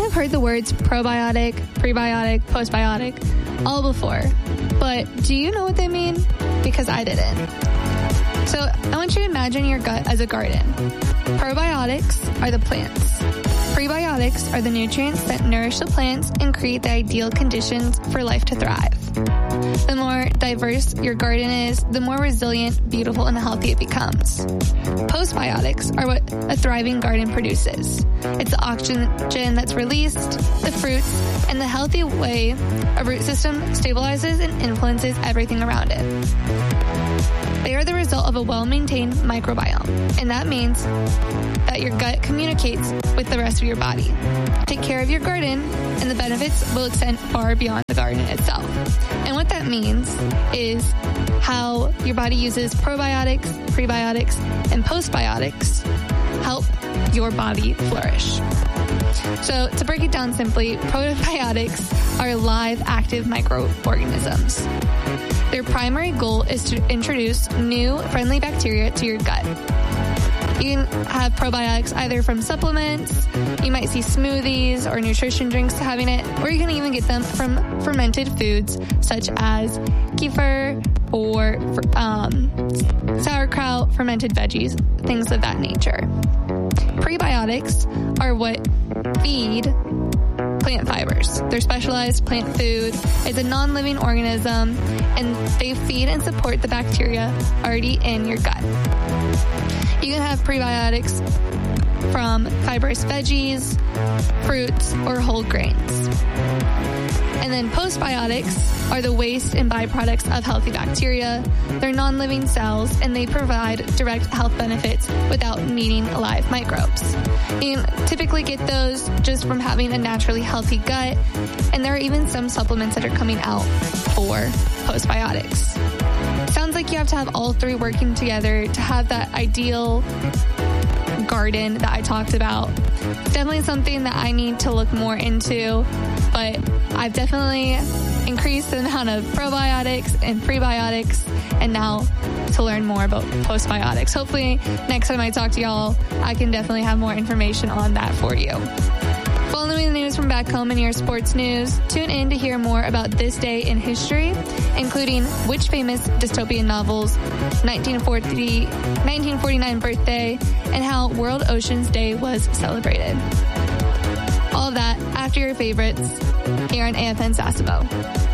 have heard the words probiotic, prebiotic, postbiotic all before, but do you know what they mean? Because I didn't. So I want you to imagine your gut as a garden. Probiotics are the plants. Prebiotics are the nutrients that nourish the plants and create the ideal conditions for life to thrive. The more diverse your garden is, the more resilient, beautiful, and healthy it becomes. Postbiotics are what a thriving garden produces. It's the oxygen that's released, the fruits, and the healthy way a root system stabilizes and influences everything around it. They are the result of a well-maintained microbiome, and that means that your gut communicates with the rest of your body. Take care of your garden, and the benefits will extend far beyond the garden itself. And what that means is how your body uses probiotics, prebiotics, and postbiotics help your body flourish. So to break it down simply, probiotics are live, active microorganisms. Their primary goal is to introduce new, friendly bacteria to your gut. You can have probiotics either from supplements, you might see smoothies or nutrition drinks having it, or you can even get them from fermented foods such as kefir or sauerkraut, fermented veggies, things of that nature. Prebiotics are what feed plant fibers. They're specialized plant food. It's a non-living organism, and they feed and support the bacteria already in your gut. You can have prebiotics from fibrous veggies, fruits, or whole grains. And then postbiotics are the waste and byproducts of healthy bacteria. They're non-living cells, and they provide direct health benefits without needing live microbes. You typically get those just from having a naturally healthy gut, and there are even some supplements that are coming out for postbiotics. Sounds like you have to have all three working together to have that ideal garden that I talked about. It's definitely something that I need to look more into, but I've definitely increased the amount of probiotics and prebiotics, and now to learn more about postbiotics. Hopefully next time I talk to y'all, I can definitely have more information on that for you. Following the news from back home in your sports news, tune in to hear more about this day in history, including which famous dystopian novels, 1949 birthday, and how World Oceans Day was celebrated. All of that after your favorites here on AFN Sasebo.